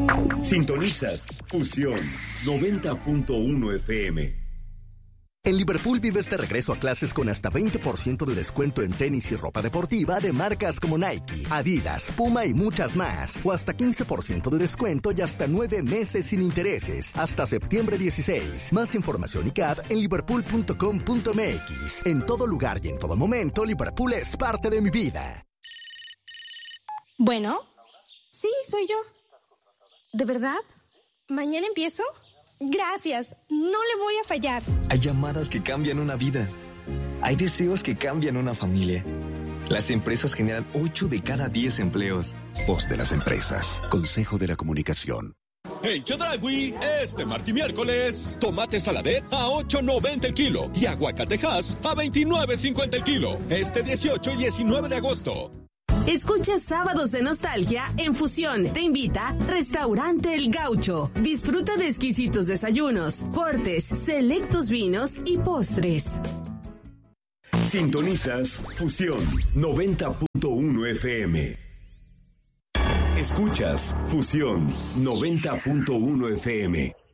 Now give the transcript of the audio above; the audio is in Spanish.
Sintonizas Fusión 90.1 FM. En Liverpool vives de regreso a clases con hasta 20% de descuento en tenis y ropa deportiva de marcas como Nike, Adidas, Puma y muchas más. O hasta 15% de descuento y hasta 9 meses sin intereses. Hasta septiembre 16. Más información y CAD en liverpool.com.mx. En todo lugar y en todo momento, Liverpool es parte de mi vida. Bueno, sí, soy yo. ¿De verdad? ¿Mañana empiezo? Gracias, no le voy a fallar. Hay llamadas que cambian una vida. Hay deseos que cambian una familia. Las empresas generan 8 de cada 10 empleos. Voz de las empresas. Consejo de la Comunicación. En Chedraui, este martes y miércoles, tomate saladet a $8.90 el kilo y aguacatejas a $29.50 el kilo. Este 18 y 19 de agosto. Escucha Sábados de Nostalgia en Fusión. Te invita Restaurante El Gaucho. Disfruta de exquisitos desayunos, cortes, selectos vinos y postres. Sintonizas Fusión 90.1 FM. Escuchas Fusión 90.1 FM.